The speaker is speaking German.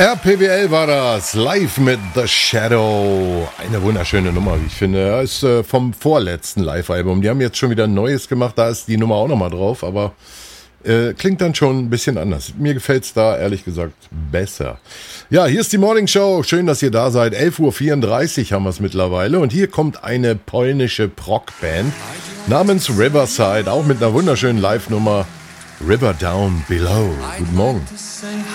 RPWL war das, live mit The Shadow. Eine wunderschöne Nummer, wie ich finde. Ja, ist vom vorletzten Live-Album. Die haben jetzt schon wieder ein neues gemacht, da ist die Nummer auch nochmal drauf, aber klingt dann schon ein bisschen anders. Mir gefällt's da ehrlich gesagt besser. Ja, hier ist die Morning Show. Schön, dass ihr da seid. 11.34 Uhr haben wir es mittlerweile. Und hier kommt eine polnische Prog-Band namens Riverside, auch mit einer wunderschönen Live-Nummer. River Down Below. Guten Morgen.